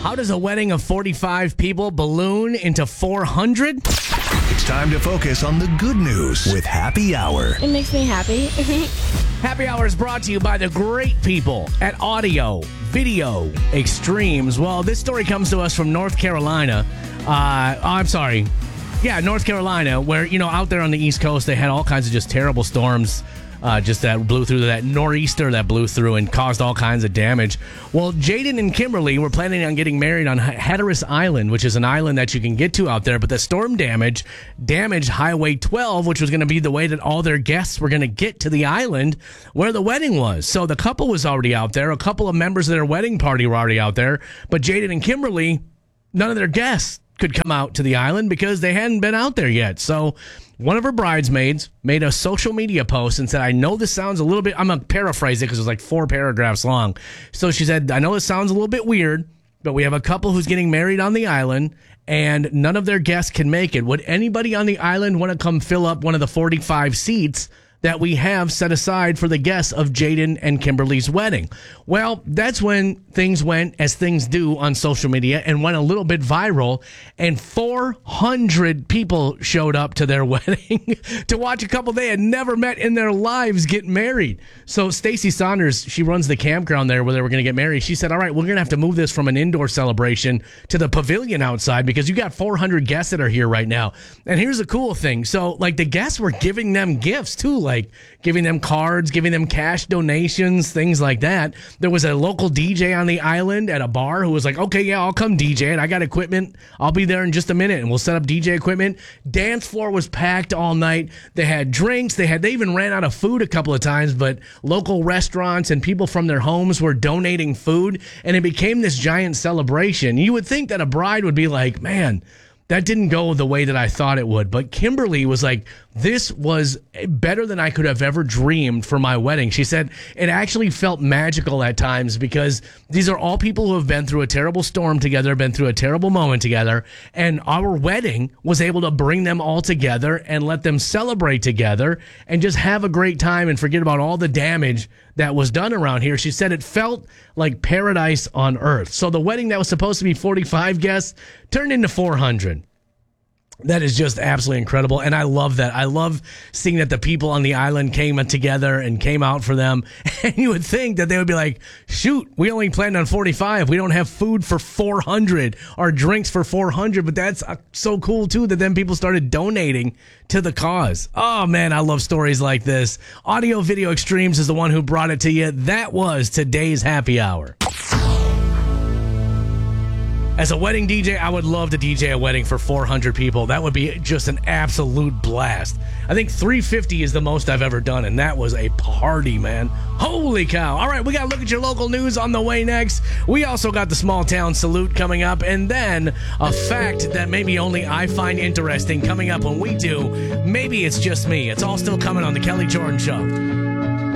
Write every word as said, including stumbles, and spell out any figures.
How does a wedding of forty-five people balloon into four hundred? It's time to focus on the good news with Happy Hour. It makes me happy. Happy Hour is brought to you by the great people at Audio Video Extremes. Well, this story comes to us from North Carolina. Uh, I'm sorry. Yeah, North Carolina, where, you know, out there on the East Coast, they had all kinds of just terrible storms. Uh, just that blew through, that nor'easter that blew through and caused all kinds of damage. Well, Jaden and Kimberly were planning on getting married on Hatteras Island, which is an island that you can get to out there. But the storm damage damaged Highway twelve, which was going to be the way that all their guests were going to get to the island where the wedding was. So the couple was already out there. A couple of members of their wedding party were already out there. But Jaden and Kimberly, none of their guests could come out to the island because they hadn't been out there yet. So one of her bridesmaids made a social media post and said, I know this sounds a little bit, I'm going to paraphrase it because it was like four paragraphs long. So she said, I know this sounds a little bit weird, but we have a couple who's getting married on the island and none of their guests can make it. Would anybody on the island want to come fill up one of the forty-five seats that we have set aside for the guests of Jaden and Kimberly's wedding? Well, that's when things went as things do on social media and went a little bit viral, and four hundred people showed up to their wedding to watch a couple they had never met in their lives get married. So Stacy Saunders, she runs the campground there where they were going to get married. She said, all right, we're going to have to move this from an indoor celebration to the pavilion outside because you got four hundred guests that are here right now. And here's the cool thing. So, like, the guests were giving them gifts, too, like giving them cards, giving them cash donations, things like that. There was a local D J on the island at a bar who was like, okay, yeah, I'll come D J it. I got equipment. I'll be there in just a minute, and we'll set up D J equipment. Dance floor was packed all night. They had drinks. They had they even ran out of food a couple of times, but local restaurants and people from their homes were donating food, and it became this giant celebration. You would think that a bride would be like, man, that didn't go the way that I thought it would. But Kimberly was like, this was better than I could have ever dreamed for my wedding. She said it actually felt magical at times because these are all people who have been through a terrible storm together, been through a terrible moment together. And our wedding was able to bring them all together and let them celebrate together and just have a great time and forget about all the damage that was done around here. She said it felt like paradise on earth. So the wedding that was supposed to be forty-five guests turned into four hundred. That is just absolutely incredible, and I love that. I love seeing that the people on the island came together and came out for them, and you would think that they would be like, shoot, we only planned on forty-five. We don't have food for four hundred or drinks for four hundred, but that's so cool, too, that then people started donating to the cause. Oh, man, I love stories like this. Audio Video Extremes is the one who brought it to you. That was today's Happy Hour. As a wedding D J, I would love to D J a wedding for four hundred people. That would be just an absolute blast. I think three hundred fifty is the most I've ever done, and that was a party, man. Holy cow. All right, we got to look at your local news on the way next. We also got the small town salute coming up, and then a fact that maybe only I find interesting coming up when we do. Maybe it's just me. It's all still coming on The Kelly Jordan Show.